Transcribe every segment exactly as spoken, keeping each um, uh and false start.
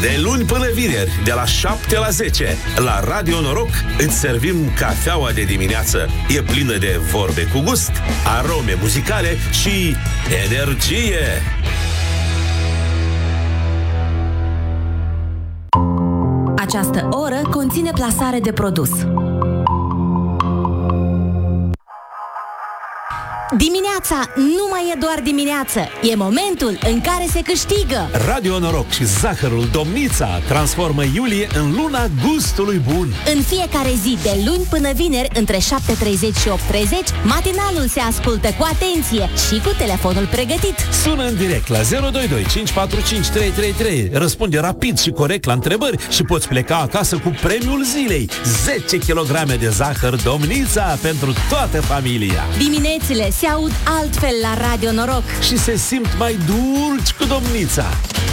De luni până vineri, de la șapte la zece, la Radio Noroc îți servim cafeaua de dimineață. E plină de vorbe cu gust, arome muzicale și energie. Această oră conține plasare de produs. Dimineața nu mai e doar dimineață, e momentul în care se câștigă. Radio Noroc și zahărul Domnița transformă iulie în luna gustului bun. În fiecare zi, de luni până vineri, între șapte treizeci și opt treizeci, matinalul se ascultă cu atenție și cu telefonul pregătit. Sună în direct la zero doi doi cinci patru cinci trei trei trei, răspunde rapid și corect la întrebări și poți pleca acasă cu premiul zilei: zece kilograme de zahăr Domnița pentru toată familia. Diminețile se aud altfel la Radio Noroc și se simt mai dulci cu Domnița.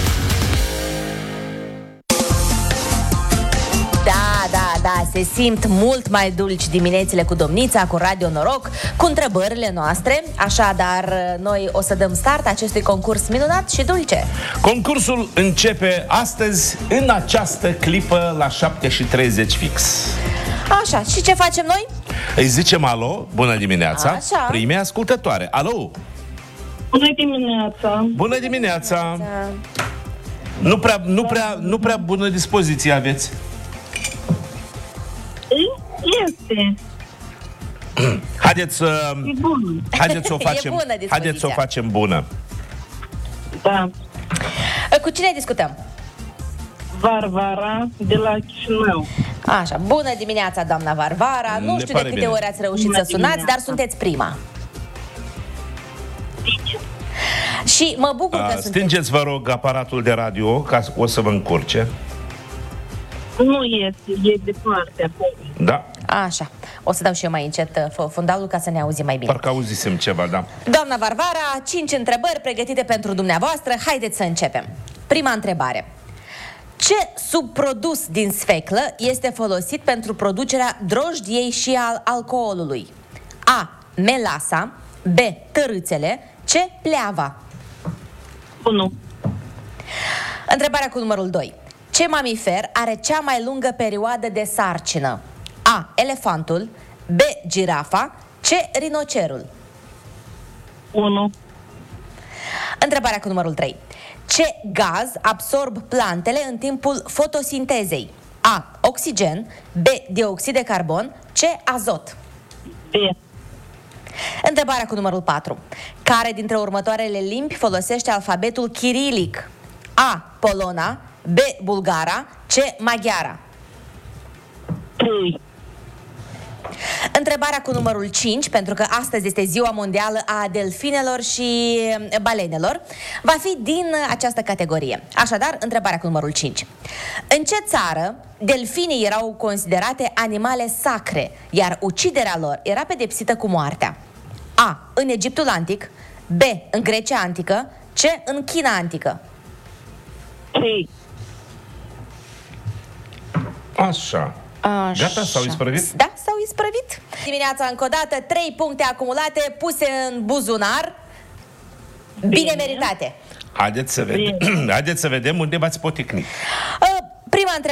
Da, da, da, se simt mult mai dulci diminețile cu Domnița, cu Radio Noroc, cu întrebările noastre. Așadar, noi o să dăm start acestui concurs minunat și dulce. Concursul începe astăzi, în această clipă, la șapte și treizeci fix. Așa, și ce facem noi? Îi zicem alo, bună dimineața, Așa. Primei ascultătoare. Alo! Bună dimineața! Bună dimineața! Nu prea, nu prea, nu prea bună dispoziție aveți. Este. Haideți să E bună. Haideți să o facem. E bună dispoziția. Haideți să o facem bună. Da. Cu cine discutăm? Varvara de la Chișinău. Așa, bună dimineața, doamna Varvara. Nu Ne știu de pare câte bine. ori ați reușit Bună să sunați, dimineața. dar sunteți prima. Și mă bucur că A, sunteți. Stingeți, vă rog, aparatul de radio, ca o să vă încurce. Nu este, e departe acum. Da? Așa, o să dau și eu mai încet uh, fundalul ca să ne auzim mai bine. Parcă auzisem ceva, da. Doamna Varvara, cinci întrebări pregătite pentru dumneavoastră. Haideți să începem. Prima întrebare. Ce subprodus din sfeclă este folosit pentru producerea drojdiei și al alcoolului? A. Melasa. B. Tărâțele. C. Pleava. Unu. Întrebarea cu numărul doi. Ce mamifer are cea mai lungă perioadă de sarcină? A. Elefantul. B. Girafa. C. Rinocerul. Unu. Întrebarea cu numărul trei. Ce gaz absorb plantele în timpul fotosintezei? A. Oxigen. B. Dioxid de carbon. C. Azot. B. Întrebarea cu numărul patru. Care dintre următoarele limbi folosește alfabetul chirilic? A. Polona. B. Bulgara. C. Maghiara. Trei. Întrebarea cu numărul cinci, pentru că astăzi este ziua mondială a delfinelor și balenelor, va fi din această categorie. Așadar, întrebarea cu numărul cinci. În ce țară delfinii erau considerate animale sacre, iar uciderea lor era pedepsită cu moartea? A. În Egiptul antic. B. În Grecia antică. C. În China antică. Trei. Așa. Așa. Gata? S-au isprăvit? Da, s-au isprăvit. Dimineața încă o dată, trei puncte acumulate, puse în buzunar. Bine, Bine meritate. Haideți să vedem. Haideți să vedem unde v-ați poticnit. Prima întrebare